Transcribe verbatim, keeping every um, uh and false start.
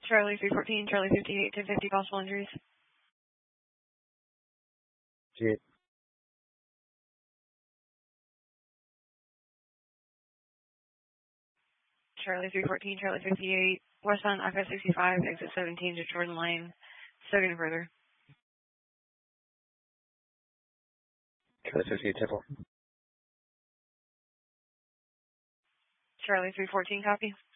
Charlie three fourteen, Charlie fifty-eight, ten fifty, possible injuries. Shit. Charlie three fourteen, Charlie fifty-eight, westbound I five sixty-five, exit seventeen to Jordan Lane. Second further. Charlie fifty-eight, Temple. Charlie three fourteen, copy.